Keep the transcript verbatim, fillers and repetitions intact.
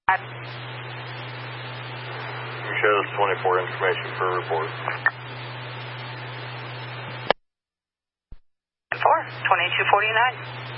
Shows twenty-four information for report. four, twenty-two forty-nine.